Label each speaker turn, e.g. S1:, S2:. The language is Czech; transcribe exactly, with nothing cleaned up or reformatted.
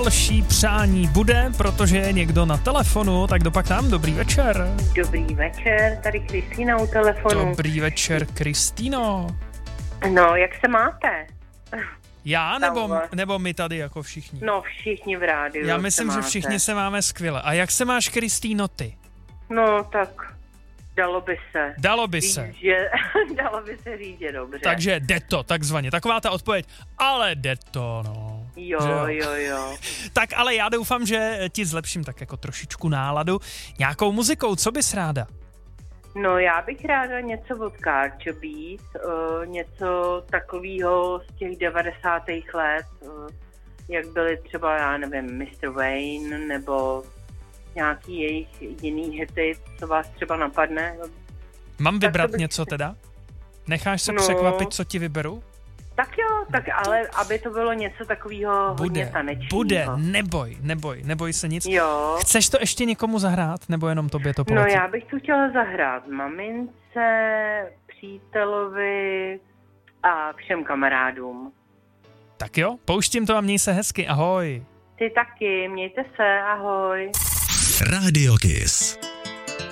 S1: další přání bude, protože je někdo na telefonu, tak dopak tam, dobrý večer.
S2: Dobrý večer, tady Kristýna u telefonu.
S1: Dobrý večer, Kristýno.
S2: No, jak se máte?
S1: Já nebo, nebo my tady jako všichni?
S2: No, všichni v rádiu.
S1: Já myslím, že všichni se máme skvěle. A jak se máš, Kristýno, ty?
S2: No, tak dalo by se.
S1: Dalo by
S2: říct,
S1: se.
S2: Že, dalo by se říct, že dobře.
S1: Takže jde to, takzvaně. Taková ta odpověď. Ale jde to, no.
S2: Jo, jo, jo, jo.
S1: Tak ale já doufám, že ti zlepším tak jako trošičku náladu. Nějakou muzikou, co bys ráda?
S2: No, já bych ráda něco od Carcho Beat, uh, něco takového z těch devadesátých let, uh, jak byly třeba, já nevím, mister Wayne, nebo nějaký jejich jiný hity, co vás třeba napadne.
S1: Mám vybrat bych... něco teda? Necháš se no, překvapit, co ti vyberu?
S2: Tak jo, tak ale aby to bylo něco takového hodně tanečního.
S1: Bude, neboj, neboj, neboj se nic.
S2: Jo.
S1: Chceš to ještě někomu zahrát, nebo jenom tobě to poletí?
S2: No já bych to chtěla zahrát mamince, přítelovi a všem kamarádům.
S1: Tak jo, pouštím to a měj se hezky, ahoj.
S2: Ty taky, mějte se, ahoj.
S3: Radio Kiss.